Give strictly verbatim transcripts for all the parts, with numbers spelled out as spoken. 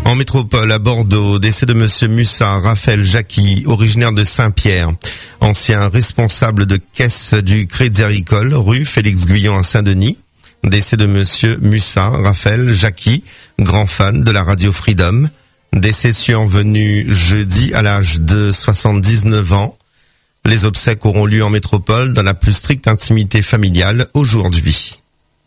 En métropole, à Bordeaux, décès de monsieur Mussat Raphaël Jacqui, originaire de Saint-Pierre, ancien responsable de caisse du Crédit Agricole, rue Félix Guyon à Saint-Denis. Décès de monsieur Mussat Raphaël Jacqui, grand fan de la radio Freedom. Décès survenu jeudi à l'âge de soixante-dix-neuf ans. Les obsèques auront lieu en métropole dans la plus stricte intimité familiale aujourd'hui.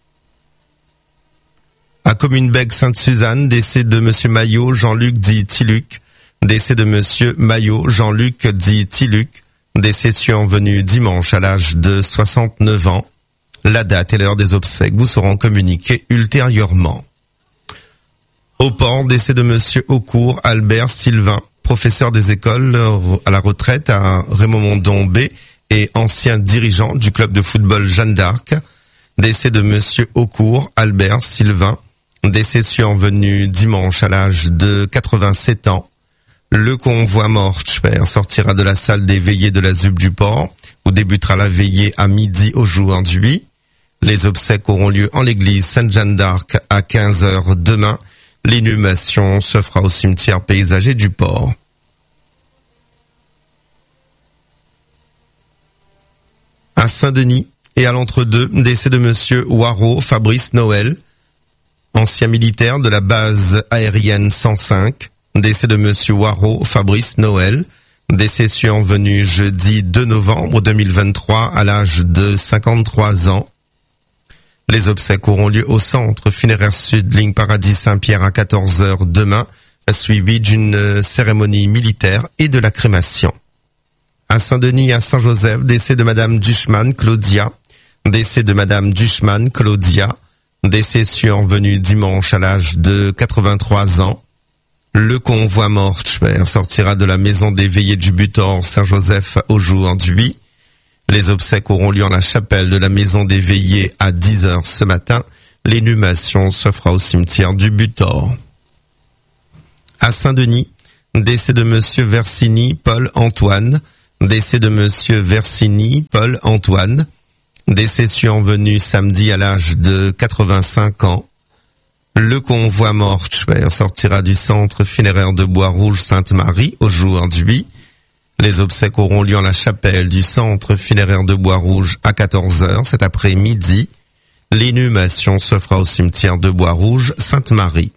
À Commune-Bègue-Sainte-Suzanne, décès de monsieur Maillot Jean-Luc dit Tiluc. Décès de monsieur Maillot Jean-Luc dit Tiluc. Décès survenu dimanche à l'âge de soixante-neuf ans. La date et l'heure des obsèques vous seront communiquées ultérieurement. Au port, décès de monsieur Aucourt Albert Sylvain, professeur des écoles à la retraite à Raymond-Mondon B et ancien dirigeant du club de football Jeanne d'Arc. Décès de monsieur Aucourt Albert Sylvain. Décès survenu dimanche à l'âge de quatre-vingt-sept ans. Le convoi mortuaire sortira de la salle des veillées de la Z U P du port, où débutera la veillée à midi aujourd'hui. Les obsèques auront lieu en l'église Sainte-Jeanne d'Arc à quinze heures demain. L'inhumation se fera au cimetière paysager du port. À Saint-Denis et à l'entre-deux, décès de monsieur Waro Fabrice Noël, ancien militaire de la base aérienne cent cinq. Décès de monsieur Waro Fabrice Noël. Décès survenu jeudi deux novembre deux mille vingt-trois à l'âge de cinquante-trois ans. Les obsèques auront lieu au centre funéraire sud, ligne Paradis Saint-Pierre à quatorze heures demain, suivi d'une cérémonie militaire et de la crémation. À Saint-Denis et à Saint-Joseph, décès de madame Duchman Claudia. Décès de madame Duchman Claudia. Décès survenu dimanche à l'âge de quatre-vingt-trois ans. Le convoi mortuaire sortira de la maison des veillées du Butor Saint-Joseph aujourd'hui. Les obsèques auront lieu en la chapelle de la maison des veillées à dix heures ce matin. L'inhumation se fera au cimetière du Butor. À Saint-Denis, décès de monsieur Versini Paul Antoine. Décès de monsieur Versini Paul Antoine. Décès survenu samedi à l'âge de quatre-vingt-cinq ans. Le convoi mortuaire sortira du centre funéraire de Bois-Rouge Sainte-Marie aujourd'hui. Les obsèques auront lieu en la chapelle du centre funéraire de Bois-Rouge à quatorze heures cet après-midi. L'inhumation se fera au cimetière de Bois-Rouge Sainte-Marie.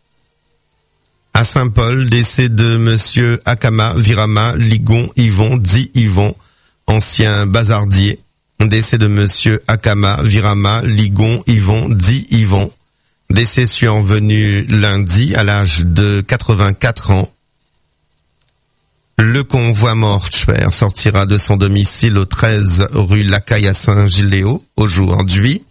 À Saint-Paul, décès de monsieur Akama Virama Ligon Yvon dit Yvon, ancien bazardier. Décès de monsieur Akama Virama Ligon Yvon dit Yvon. Décès survenu lundi à l'âge de quatre-vingt-quatre ans. Le convoi mortuaire sortira de son domicile au treize rue Lacaille à Saint-Gilléo aujourd'hui.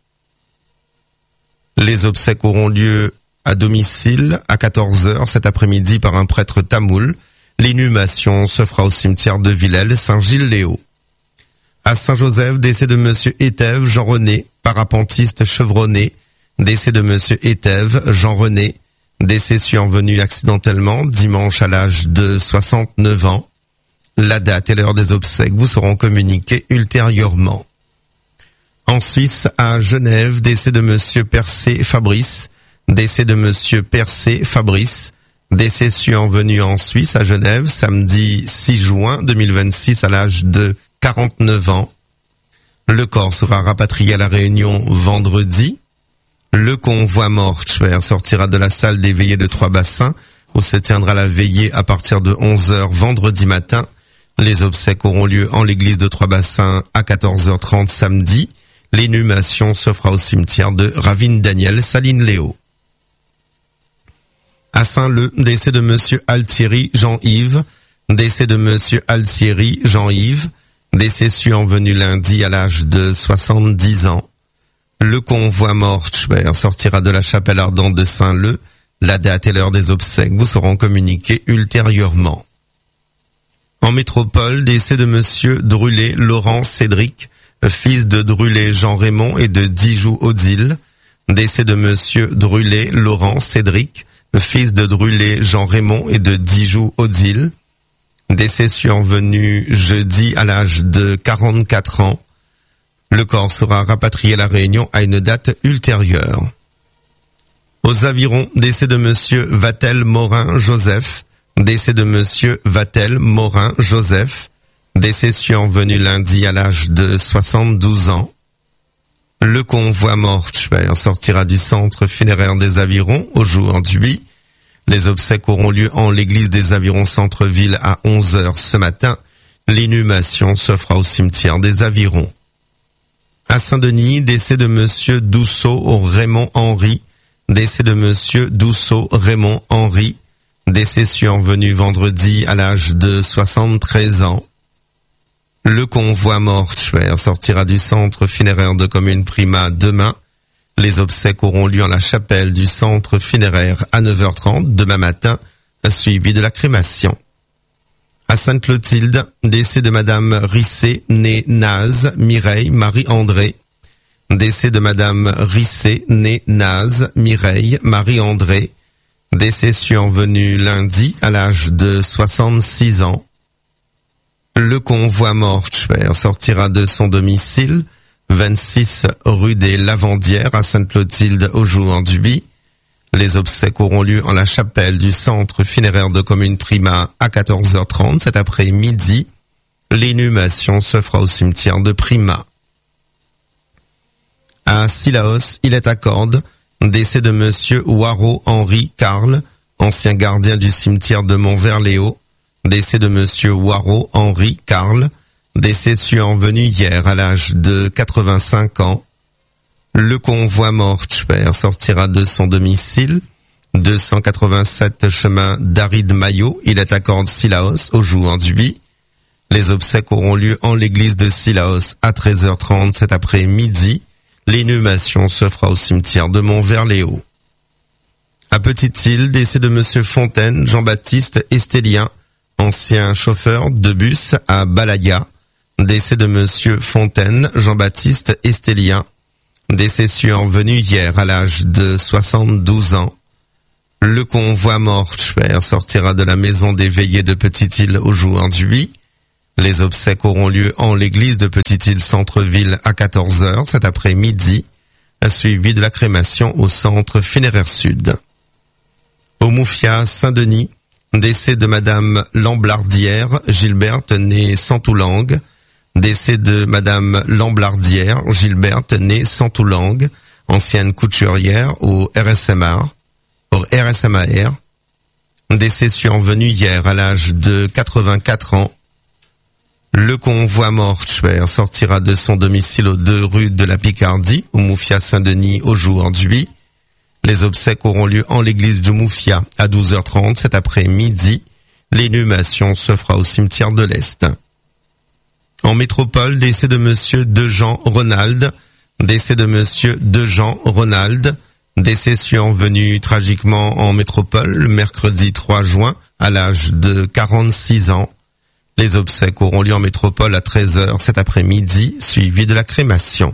Les obsèques auront lieu à domicile à quatorze heures cet après-midi par un prêtre tamoul. L'inhumation se fera au cimetière de Villèle Saint-Gilles-Léo. À Saint-Joseph, décès de monsieur Étève Jean-René, parapentiste chevronné. Décès de monsieur Étève Jean-René. Décès survenu accidentellement dimanche à l'âge de soixante-neuf ans. La date et l'heure des obsèques vous seront communiquées ultérieurement. En Suisse, à Genève, décès de monsieur Percé Fabrice. Décès de monsieur Percé Fabrice. Décès survenu en Suisse à Genève samedi six juin deux mille vingt-six à l'âge de quarante-neuf ans. Le corps sera rapatrié à La Réunion vendredi. Le convoi mortuaire sortira de la salle des veillées de Trois-Bassins, où se tiendra la veillée à partir de onze heures vendredi matin. Les obsèques auront lieu en l'église de Trois-Bassins à quatorze heures trente samedi. L'inhumation se fera au cimetière de Ravine-Daniel Saline-Léo. À Saint-Leu, décès de monsieur Altieri Jean-Yves. Décès de monsieur Altieri Jean-Yves. Décès survenu lundi à l'âge de soixante-dix ans. Le convoi mortuaire sortira de la chapelle ardente de Saint-Leu. La date et l'heure des obsèques vous seront communiquées ultérieurement. En métropole, décès de monsieur Drulé Laurent Cédric, fils de Drulé Jean-Raymond et de Dijoux Odile. Décès de monsieur Drulé Laurent Cédric, fils de Drulé Jean-Raymond et de Dijoux Odile. Décès survenu jeudi à l'âge de quarante-quatre ans. Le corps sera rapatrié à La Réunion à une date ultérieure. Aux avirons, décès de monsieur Vatel Morin Joseph. Décès de monsieur Vatel Morin Joseph. Décès survenu lundi à l'âge de soixante-douze ans. Le convoi mortuaire sortira du centre funéraire des Avirons aujourd'hui. Les obsèques auront lieu en l'église des Avirons centre-ville à onze heures ce matin. L'inhumation se fera au cimetière des Avirons. À Saint-Denis, décès de monsieur Dousseau Raymond Henry. Décès de monsieur Dousseau Raymond Henry. Décès survenu vendredi à l'âge de soixante-treize ans. Le convoi mortuaire sortira du centre funéraire de commune Prima demain. Les obsèques auront lieu en la chapelle du centre funéraire à neuf heures trente demain matin, suivi de la crémation. À Sainte-Clotilde, décès de madame Risset, née Naz, Mireille, Marie-André. Décès de madame Risset, née Naz, Mireille, Marie-André. Décès survenu lundi à l'âge de soixante-six ans. Le convoi mortuaire sortira de son domicile, vingt-six rue des Lavandières à Sainte-Clotilde aujourd'hui. Les obsèques auront lieu en la chapelle du centre funéraire de commune Prima à quatorze heures trente cet après-midi. L'inhumation se fera au cimetière de Prima. À Sillaos, il est à Cordes, décès de monsieur Waro Henri Carl, ancien gardien du cimetière de Montverléo. Décès de monsieur Waro Henri Carl, décès survenu hier à l'âge de quatre-vingt-cinq ans. Le convoi mortuaire sortira de son domicile, deux cent quatre-vingt-sept chemin d'Aride Maillot, il est à Cordes Sillaos aujourd'hui. Les obsèques auront lieu en l'église de Sillaos à treize heures trente cet après-midi. L'inhumation se fera au cimetière de Montverléo. À Petite-Île, décès de monsieur Fontaine Jean-Baptiste Estélien, ancien chauffeur de bus à Balaya. Décès de monsieur Fontaine Jean-Baptiste Estélien. Décès survenu hier à l'âge de soixante-douze ans. Le convoi mortuaire sortira de la maison des veillées de Petite-Île aujourd'hui. Les obsèques auront lieu en l'église de Petite-Île centre-ville à quatorze heures cet après-midi, suivi de la crémation au centre funéraire sud. Au Moufia Saint-Denis, décès de madame Lamblardière Gilberte née Santoulang. Décès de madame Lamblardière Gilberte née Santoulang, ancienne couturière au R S M A R, au R S M A R. Décès survenu hier à l'âge de quatre-vingt-quatre ans. Le convoi mortuaire sortira de son domicile aux deux rues de la Picardie, au Moufia Saint-Denis aujourd'hui. Les obsèques auront lieu en l'église du Moufia à douze heures trente cet après-midi. L'inhumation se fera au cimetière de l'Est. En métropole, décès de monsieur Dejean Ronald. Décès de monsieur Dejean Ronald. Décès survenu tragiquement en métropole le mercredi trois juin à l'âge de quarante-six ans. Les obsèques auront lieu en métropole à treize heures cet après-midi, suivi de la crémation.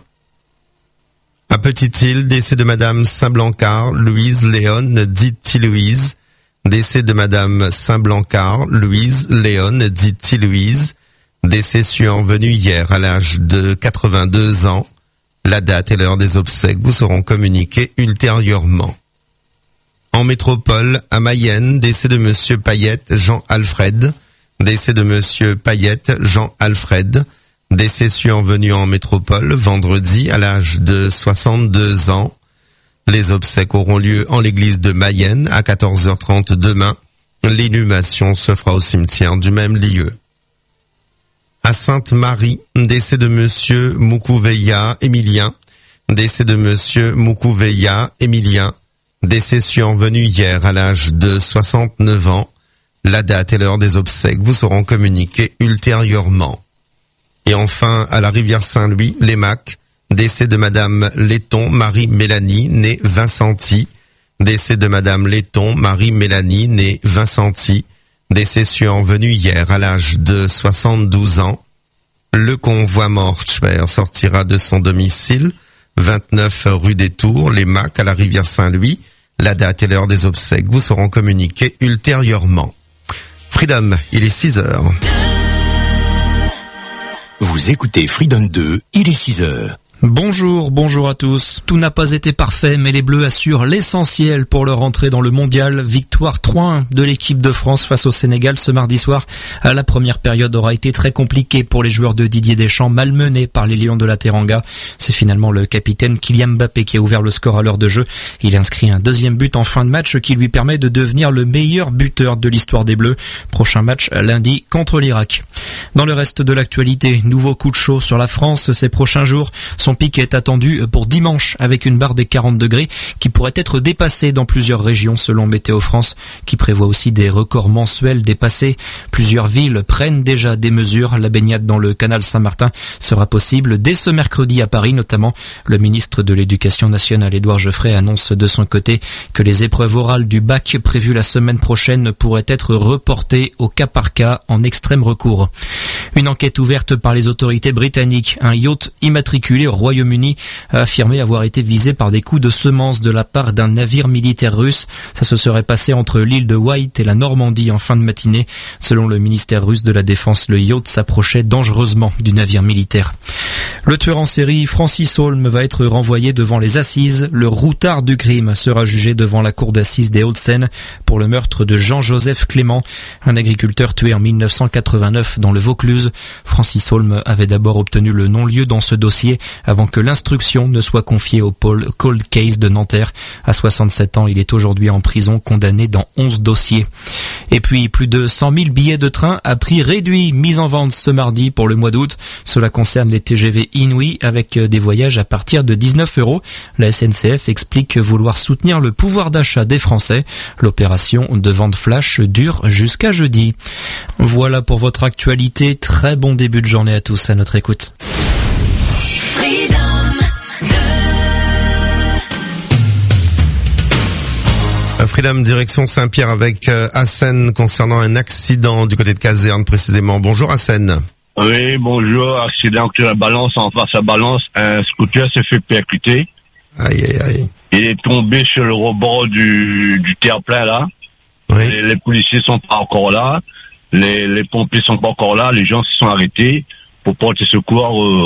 À Petite-Île, décès de madame Saint-Blancard, Louise Léonne, dite Louise. Décès de madame Saint-Blancard, Louise Léonne, dite Louise. Décès survenu hier à l'âge de quatre-vingt-deux ans. La date et l'heure des obsèques vous seront communiquées ultérieurement. En métropole, à Mayenne, décès de monsieur Payette Jean-Alfred. Décès de monsieur Payette Jean-Alfred. Décès survenu en métropole vendredi à l'âge de soixante-deux ans. Les obsèques auront lieu en l'église de Mayenne à quatorze heures trente demain. L'inhumation se fera au cimetière du même lieu. À Sainte-Marie, décès de monsieur Moukouveya Émilien. Décès de monsieur Moukouveya Émilien. Décès survenu hier à l'âge de soixante-neuf ans. La date et l'heure des obsèques vous seront communiquées ultérieurement. Et enfin, à la rivière Saint-Louis, les Macs, décès de madame Letton Marie-Mélanie, née Vincenti. Décès de madame Letton Marie-Mélanie, née Vincenti. Décès survenu hier à l'âge de soixante-douze ans. Le convoi mortuaire sortira de son domicile, vingt-neuf rue des Tours, les Macs, à la rivière Saint-Louis. La date et l'heure des obsèques vous seront communiquées ultérieurement. Freedom, il est six heures. Vous écoutez Freedom deux, il est six heures. Bonjour, bonjour à tous. Tout n'a pas été parfait, mais les Bleus assurent l'essentiel pour leur entrée dans le mondial. Victoire trois un de l'équipe de France face au Sénégal ce mardi soir. La première période aura été très compliquée pour les joueurs de Didier Deschamps, malmenés par les Lions de la Teranga. C'est finalement le capitaine Kylian Mbappé qui a ouvert le score à l'heure de jeu. Il inscrit un deuxième but en fin de match qui lui permet de devenir le meilleur buteur de l'histoire des Bleus. Prochain match lundi contre l'Irak. Dans le reste de l'actualité, nouveau coup de chaud sur la France ces prochains jours. Son pic est attendu pour dimanche avec une barre des quarante degrés qui pourrait être dépassée dans plusieurs régions selon Météo France qui prévoit aussi des records mensuels dépassés. Plusieurs villes prennent déjà des mesures. La baignade dans le canal Saint-Martin sera possible dès ce mercredi à Paris notamment. Le ministre de l'Éducation nationale Édouard Geoffrey annonce de son côté que les épreuves orales du bac prévues la semaine prochaine pourraient être reportées au cas par cas en extrême recours. Une enquête ouverte par les autorités britanniques. Un yacht immatriculé au Royaume-Uni a affirmé avoir été visé par des coups de semonce de la part d'un navire militaire russe. Ça se serait passé entre l'île de White et la Normandie en fin de matinée. Selon le ministère russe de la Défense, le yacht s'approchait dangereusement du navire militaire. Le tueur en série Francis Holm va être renvoyé devant les assises. Le routard du crime sera jugé devant la cour d'assises des Hauts-de-Seine pour le meurtre de Jean-Joseph Clément, un agriculteur tué en mille neuf cent quatre-vingt-neuf dans le Vaucluse. Francis Holm avait d'abord obtenu le non-lieu dans ce dossier avant que l'instruction ne soit confiée au pôle Cold Case de Nanterre. À soixante-sept ans, il est aujourd'hui en prison, condamné dans onze dossiers. Et puis, plus de cent mille billets de train à prix réduit mis en vente ce mardi pour le mois d'août. Cela concerne les T G V Inouï avec des voyages à partir de dix-neuf euros. La S N C F explique vouloir soutenir le pouvoir d'achat des Français. L'opération de vente flash dure jusqu'à jeudi. Voilà pour votre actualité. Très bon début de journée à tous à notre écoute. Freedom, direction Saint-Pierre avec euh, Hassen concernant un accident du côté de Caserne précisément. Bonjour Hassen. Oui, bonjour. Accident sur la Balance, en face à Balance. Un scooter s'est fait percuter. Aïe, aïe, aïe. Il est tombé sur le rebord du, du terre-plein là. Oui. Les, les policiers sont pas encore là. Les, les pompiers sont pas encore là. Les gens se sont arrêtés pour porter secours euh,